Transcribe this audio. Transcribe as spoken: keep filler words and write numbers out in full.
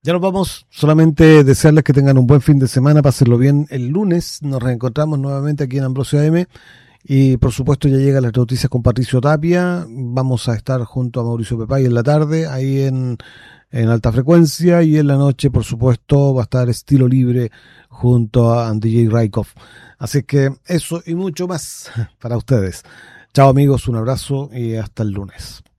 Ya nos vamos, solamente desearles que tengan un buen fin de semana, pásenlo bien. El lunes nos reencontramos nuevamente aquí en Ambrosio A M y por supuesto ya llegan las noticias con Patricio Tapia. Vamos a estar junto a Mauricio Pepay en la tarde, ahí en, en alta frecuencia, y en la noche por supuesto va a estar Estilo Libre junto a D J Raikov. Así que eso y mucho más para ustedes. Chao amigos, un abrazo y hasta el lunes.